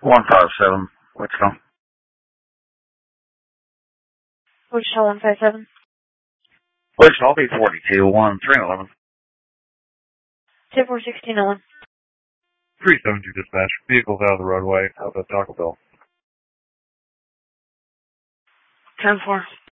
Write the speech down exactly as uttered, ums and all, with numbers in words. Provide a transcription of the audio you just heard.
one five seven, Wichita. Wichita one five seven. Wichita B forty-two, one three eleven. two four sixteen oh one. three seven two dispatch. Vehicles out of the roadway. Out of Taco Bell. ten four.